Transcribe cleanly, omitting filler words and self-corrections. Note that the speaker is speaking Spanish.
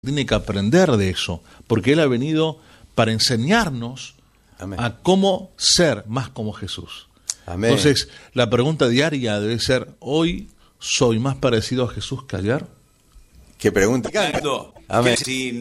tiene que aprender de eso, porque Él ha venido para enseñarnos Amén. a cómo ser más como Jesús. Amén. Entonces, la pregunta diaria debe ser, ¿hoy soy más parecido a Jesús que ayer? ¿Qué pregunta? Amén.